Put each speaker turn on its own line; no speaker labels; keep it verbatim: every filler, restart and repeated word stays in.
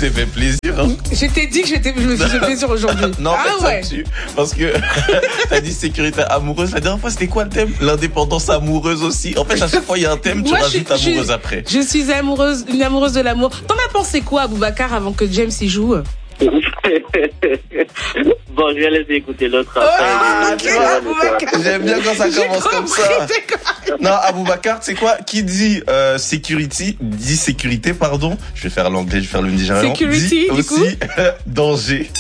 t'es fait plaisir. Hein.
Je t'ai dit que j'étais, je me suis fait plaisir aujourd'hui.
Non,
ah
mais
ouais.
ça tue. Parce que t'as dit sécurité amoureuse. La dernière fois, c'était quoi le thème? L'indépendance amoureuse aussi. En fait, à chaque fois, il y a un thème, tu
Moi,
rajoutes
je,
amoureuse
je,
après.
Je suis amoureuse, une amoureuse de l'amour. T'en as pensé quoi, Aboubacar, avant que James y joue?
Bon, je vais laisser écouter l'autre
Oh,
après.
okay, Aboubacar.
J'aime bien quand ça
J'ai
commence comme
compris,
ça.
j'ai compris.
Non, Aboubacar, tu sais quoi? Qui dit euh, security, dit sécurité, pardon. Je vais faire l'anglais, je vais faire le nigérian.
Security,
dit
du
aussi
coup
danger.